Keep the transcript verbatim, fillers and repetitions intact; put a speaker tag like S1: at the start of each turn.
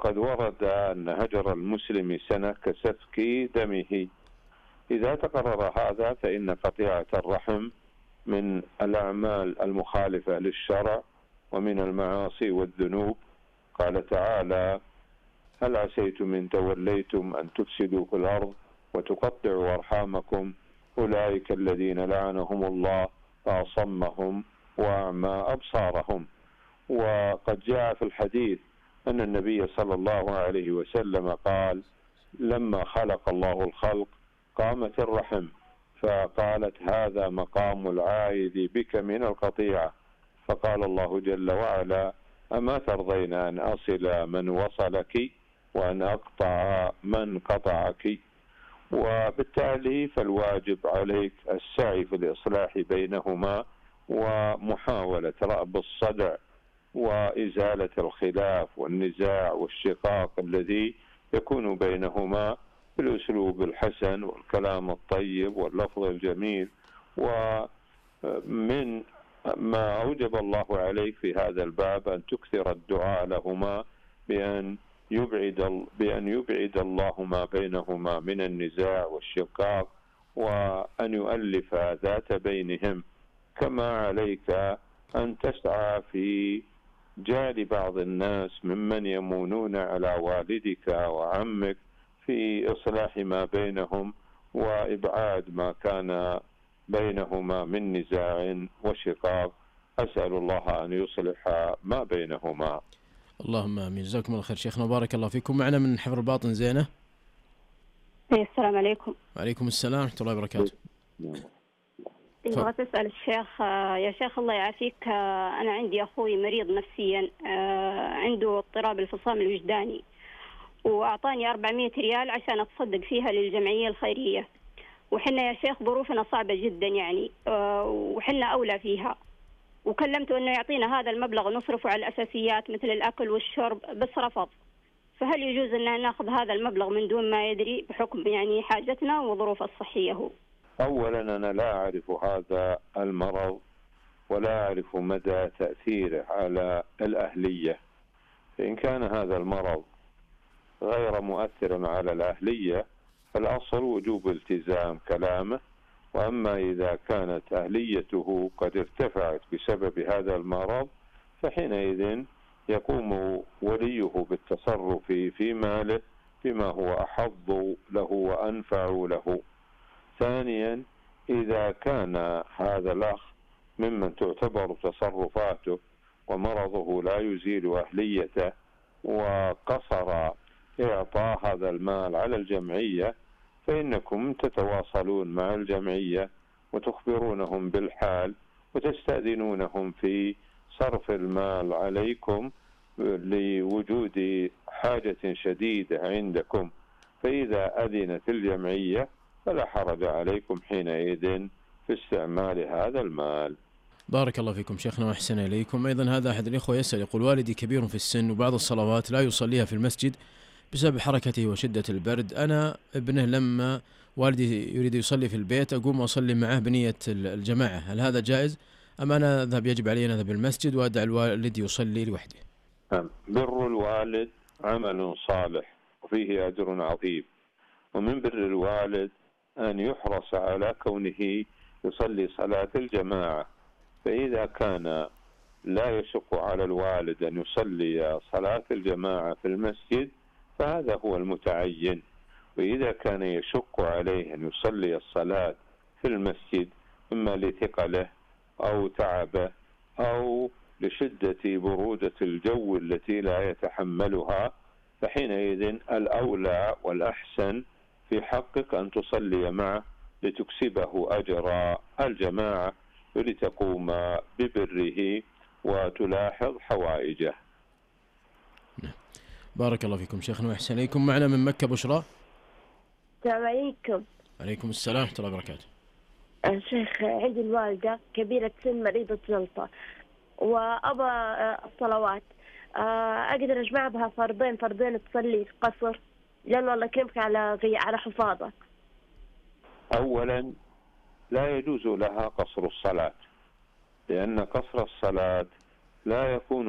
S1: وقد ورد أن هجر المسلم سنة كسفك دمه. إذا تقرر هذا فإن قطيعة الرحم من الأعمال المخالفة للشرع ومن المعاصي والذنوب. قال تعالى: هل عسيتم إن توليتم أن تفسدوا في الأرض وتقطعوا أرحامكم أولئك الذين لعنهم الله فأصمهم وأعمى أبصارهم. وقد جاء في الحديث أن النبي صلى الله عليه وسلم قال: لما خلق الله الخلق قامت الرحم فقالت: هذا مقام العائد بك من القطيعة. فقال الله جل وعلا: أما ترضين أن أصل من وصلك وأن أقطع من قطعك. وبالتالي فالواجب عليك السعي في الإصلاح بينهما ومحاولة رأب الصدع وإزالة الخلاف والنزاع والشقاق الذي يكون بينهما بالأسلوب الحسن والكلام الطيب واللفظ الجميل. ومن ما أوجب الله عليك في هذا الباب أن تكثر الدعاء لهما بأن يبعد بأن يبعد الله ما بينهما من النزاع والشقاق وأن يؤلف ذات بينهم. كما عليك أن تسعى في جعل بعض الناس ممن يمونون على والدك وعمك في إصلاح ما بينهم وإبعاد ما كان بينهما من نزاع وشقاق. أسأل الله أن يصلح ما بينهما.
S2: اللهم آمين. جزاكم الله خير شيخنا وبارك الله فيكم. معنا من حفر الباطن زينة.
S3: السلام عليكم.
S2: وعليكم السلام ورحمة الله وبركاته.
S3: أبغى أسأل الشيخ: يا شيخ الله يعافيك، أنا عندي أخوي مريض نفسيا، عنده اضطراب الفصام الوجداني، وأعطاني أربعمائة ريال عشان أتصدق فيها للجمعية الخيرية، وحنا يا شيخ ظروفنا صعبة جدا يعني، وحنا أولى فيها، وكلمته أنه يعطينا هذا المبلغ نصرفه على الأساسيات مثل الأكل والشرب، بس رفض. فهل يجوز أن نأخذ هذا المبلغ من دون ما يدري بحكم يعني حاجتنا وظروف الصحية هو؟
S1: أولا أنا لا أعرف هذا المرض ولا أعرف مدى تأثيره على الأهلية. فإن كان هذا المرض غير مؤثر على الأهلية فالأصل وجوب التزام كلامه. وأما إذا كانت أهليته قد ارتفعت بسبب هذا المرض فحينئذ يقوم وليه بالتصرف في ماله بما هو أحظ له وأنفع له. ثانيا، إذا كان هذا الأخ ممن تعتبر تصرفاته ومرضه لا يزيل أهليته وقصر إعطاء هذا المال على الجمعية فإنكم تتواصلون مع الجمعية وتخبرونهم بالحال وتستأذنونهم في صرف المال عليكم لوجود حاجة شديدة عندكم. فإذا أذنت الجمعية فلا حرج عليكم حينئذ في استعمال هذا المال.
S2: بارك الله فيكم شيخنا وأحسن إليكم. أيضا هذا أحد الإخوة يسأل يقول: والدي كبير في السن وبعض الصلوات لا يصليها في المسجد بسبب حركته وشدة البرد. أنا ابنه، لما والدي يريد يصلي في البيت أقوم وأصلي معه بنية الجماعة، هل هذا جائز أم أنا أذهب يجب علي أن أذهب المسجد وأدع الوالد يصلي لوحده؟
S1: بر الوالد عمل صالح وفيه أجر عظيم، ومن بر الوالد أن يحرص على كونه يصلي صلاة الجماعة. فإذا كان لا يشق على الوالد أن يصلي صلاة الجماعة في المسجد فهذا هو المتعين. وإذا كان يشق عليه أن يصلي الصلاة في المسجد إما لثقله أو تعبه أو لشدة برودة الجو التي لا يتحملها فحينئذ الأولى والأحسن في حقك أن تصلي معه لتكسبه أجر الجماعة ولتقوم ببره وتلاحظ حوائجه.
S2: بارك الله فيكم شيخنا وأحسن إليكم. معنا من مكة بشرى.
S4: السلام عليكم.
S2: عليكم السلام ورحمة الله وبركاته.
S4: الشيخ، عندي الوالدة كبيرة سن مريضة جلطة وأبى الصلوات، أقدر أجمع بها فرضين فرضين تصلي قصر لأن الله يكرمك على غي على حفاظك.
S1: أولا لا يجوز لها قصر الصلاة، لأن قصر الصلاة لا يكون